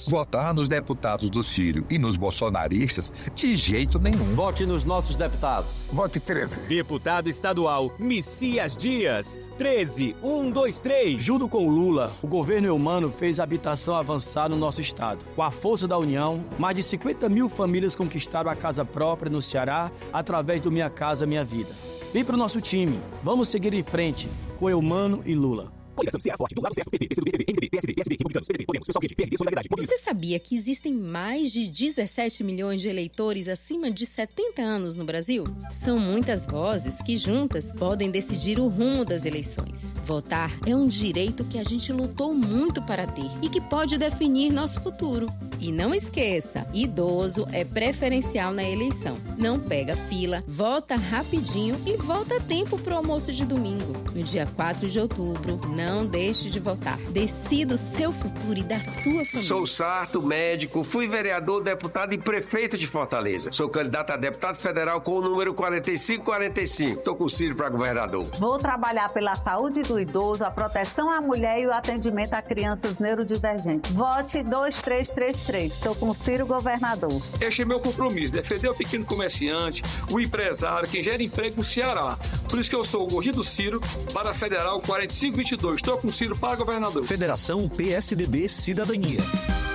votos. Votar nos deputados do Ciro e nos bolsonaristas, de jeito nenhum. Vote nos nossos deputados. Vote 13. Deputado estadual Messias Dias, 13123. Junto com o Lula, o governo Eumano fez a habitação avançar no nosso estado. Com a força da União, mais de 50 mil famílias conquistaram a casa própria no Ceará através do Minha Casa Minha Vida. Vem pro nosso time. Vamos seguir em frente com Eumano e Lula. Coligação Ceará Forte, do lado certo, PT, PCdoB, MDB, PSD, PSB, Republicanos, PDT, Podemos, Pessoal Quente, PRD, Solidariedade. Você sabia que existem mais de 17 milhões de eleitores acima de 70 anos no Brasil? São muitas vozes que juntas podem decidir o rumo das eleições. Votar é um direito que a gente lutou muito para ter e que pode definir nosso futuro. E não esqueça, idoso é preferencial na eleição. Não pega fila, vota rapidinho e volta a tempo pro almoço de domingo. No dia 4 de outubro, não deixe de votar. Decida o seu futuro e da sua família. Sou sarto, médico, fui vereador, deputado e prefeito de Fortaleza. Sou candidato a deputado federal com o número 4545. Tô com o Ciro para governador. Vou trabalhar pela saúde do idoso, a proteção à mulher e o atendimento a crianças neurodivergentes. Vote 2333. Tô com o Ciro governador. Este é meu compromisso, defender o pequeno comerciante, o empresário, quem gera emprego no Ceará. Por isso que eu sou o gordinho do Ciro para a Federal 4522. Estou com o Ciro para governador. Federação PSDB Cidadania.